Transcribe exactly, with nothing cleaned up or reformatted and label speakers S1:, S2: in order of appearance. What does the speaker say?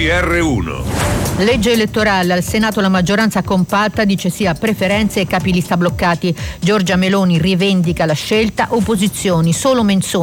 S1: G R uno.
S2: Legge elettorale, al Senato la maggioranza compatta dice sì a preferenze e capilista bloccati. Giorgia Meloni rivendica la scelta, opposizioni solo menzogne.